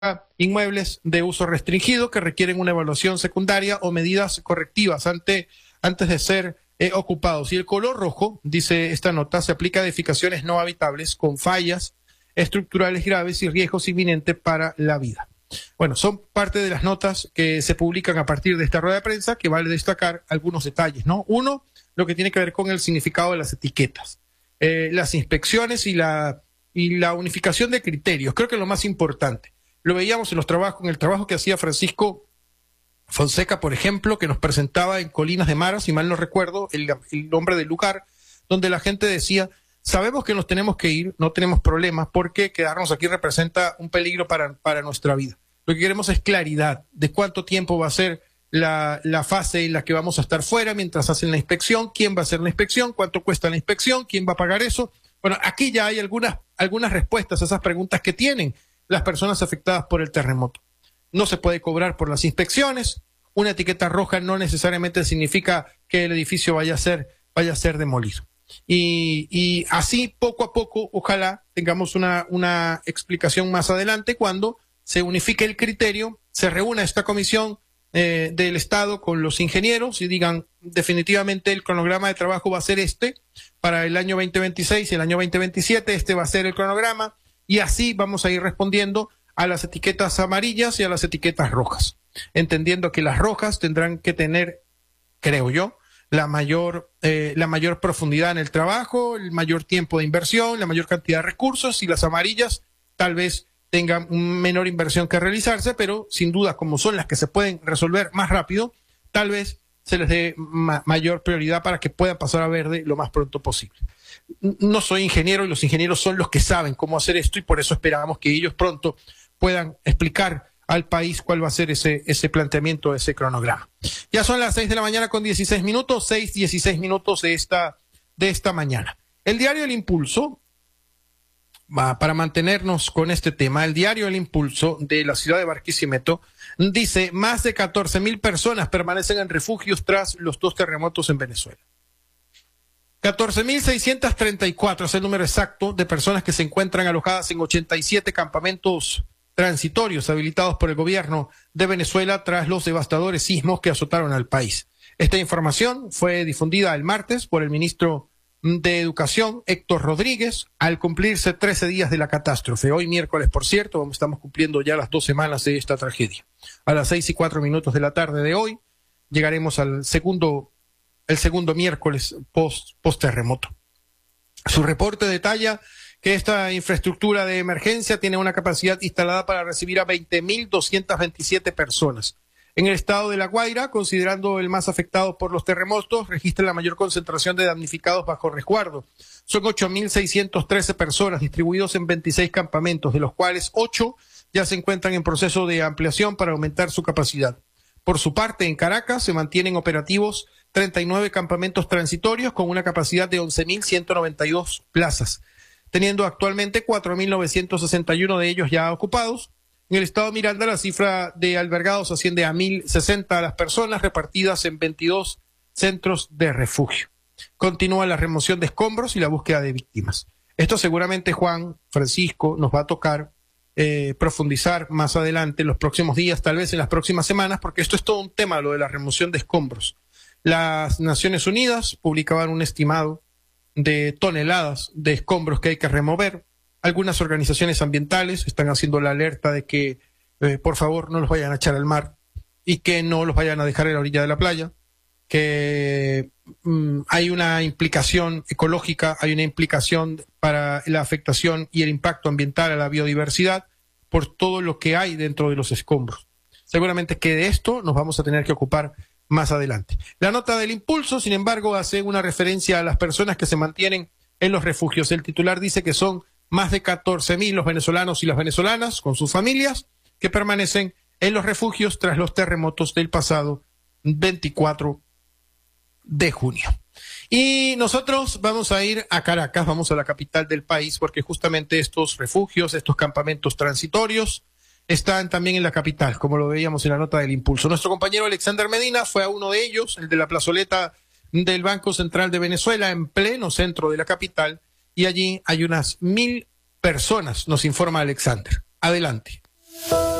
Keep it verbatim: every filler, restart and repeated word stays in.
inmuebles de uso restringido que requieren una evaluación secundaria o medidas correctivas ante, antes de ser eh, ocupados. Y el color rojo, dice esta nota, se aplica a edificaciones no habitables con fallas estructurales graves y riesgos inminentes para la vida. Bueno, son parte de las notas que se publican a partir de esta rueda de prensa, que vale destacar algunos detalles, ¿no? Uno, lo que tiene que ver con el significado de las etiquetas, eh, las inspecciones y la, y la unificación de criterios. Creo que es lo más importante. Lo veíamos en los trabajos, en el trabajo que hacía Francisco Fonseca, por ejemplo, que nos presentaba en Colinas de Mara, si mal no recuerdo, el, el nombre del lugar, donde la gente decía, sabemos que nos tenemos que ir, no tenemos problemas, porque quedarnos aquí representa un peligro para, para nuestra vida. Lo que queremos es claridad de cuánto tiempo va a ser la, la fase en la que vamos a estar fuera mientras hacen la inspección, quién va a hacer la inspección, cuánto cuesta la inspección, quién va a pagar eso. Bueno, aquí ya hay algunas, algunas respuestas a esas preguntas que tienen las personas afectadas por el terremoto. No se puede cobrar por las inspecciones. Una etiqueta roja no necesariamente significa que el edificio vaya a ser, vaya a ser demolido. Y, y así, poco a poco, ojalá tengamos una, una explicación más adelante cuando se unifique el criterio, se reúna esta comisión eh, del Estado con los ingenieros y digan definitivamente el cronograma de trabajo va a ser este para el año veinte veintiséis y el año veinte veintisiete, este va a ser el cronograma. Y así vamos a ir respondiendo a las etiquetas amarillas y a las etiquetas rojas, entendiendo que las rojas tendrán que tener, creo yo, la mayor, eh, la mayor profundidad en el trabajo, el mayor tiempo de inversión, la mayor cantidad de recursos, y las amarillas tal vez tengan menor inversión que realizarse, pero sin duda, como son las que se pueden resolver más rápido, tal vez se les dé ma- mayor prioridad para que puedan pasar a verde lo más pronto posible. No soy ingeniero y los ingenieros son los que saben cómo hacer esto y por eso esperamos que ellos pronto puedan explicar al país cuál va a ser ese, ese planteamiento, ese cronograma. Ya son las seis de la mañana con dieciséis minutos, seis, dieciséis minutos de esta, de esta mañana. El diario El Impulso, va, para mantenernos con este tema, el diario El Impulso de la ciudad de Barquisimeto dice, más de catorce mil personas permanecen en refugios tras los dos terremotos en Venezuela. catorce mil seiscientos treinta y cuatro es el número exacto de personas que se encuentran alojadas en ochenta y siete campamentos transitorios habilitados por el gobierno de Venezuela tras los devastadores sismos que azotaron al país. Esta información fue difundida el martes por el ministro de Educación, Héctor Rodríguez, al cumplirse trece días de la catástrofe. Hoy miércoles, por cierto, estamos cumpliendo ya las dos semanas de esta tragedia. A las seis y cuatro minutos de la tarde de hoy llegaremos al segundo el segundo miércoles post, post terremoto. Su reporte detalla que esta infraestructura de emergencia tiene una capacidad instalada para recibir a veinte mil doscientas veintisiete personas. En el estado de La Guaira, considerando el más afectado por los terremotos, registra la mayor concentración de damnificados bajo resguardo. Son ocho mil seiscientas trece personas distribuidos en veintiséis campamentos, de los cuales ocho ya se encuentran en proceso de ampliación para aumentar su capacidad. Por su parte, en Caracas se mantienen operativos treinta y nueve campamentos transitorios con una capacidad de once mil ciento noventa y dos plazas, teniendo actualmente cuatro mil novecientos sesenta y uno de ellos ya ocupados. En el estado de Miranda, la cifra de albergados asciende a mil sesenta a las personas repartidas en veintidós centros de refugio. Continúa la remoción de escombros y la búsqueda de víctimas. Esto seguramente, Juan, Francisco, nos va a tocar eh, profundizar más adelante en los próximos días, tal vez en las próximas semanas, porque esto es todo un tema, lo de la remoción de escombros. Las Naciones Unidas publicaban un estimado de toneladas de escombros que hay que remover. Algunas organizaciones ambientales están haciendo la alerta de que, eh, por favor, no los vayan a echar al mar y que no los vayan a dejar en la orilla de la playa, que mm, hay una implicación ecológica, hay una implicación para la afectación y el impacto ambiental a la biodiversidad por todo lo que hay dentro de los escombros. Seguramente que de esto nos vamos a tener que ocupar más adelante. La nota del Impulso, sin embargo, hace una referencia a las personas que se mantienen en los refugios. El titular dice que son más de catorce mil los venezolanos y las venezolanas con sus familias que permanecen en los refugios tras los terremotos del pasado veinticuatro de junio. Y nosotros vamos a ir a Caracas, vamos a la capital del país, porque justamente estos refugios, estos campamentos transitorios, están también en la capital, como lo veíamos en la nota del Impulso. Nuestro compañero Alexander Medina fue a uno de ellos, el de la plazoleta del Banco Central de Venezuela, en pleno centro de la capital, y allí hay unas mil personas, nos informa Alexander. Adelante.